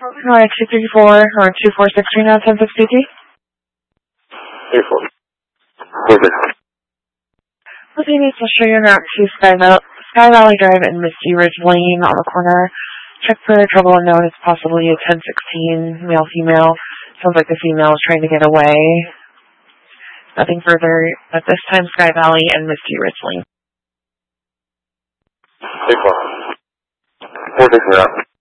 Alright, 234 or 246 right now, 1063. 34. Perfect. Okay, needs to show you an route to Sky Valley Drive and Misty Ridge Lane on the corner. Check for trouble unknown. It's possibly a 1016 male-female. Sounds like the female is trying to get away. Nothing further at this time. Sky Valley and Misty Ridge Lane. 34. 4 6 0.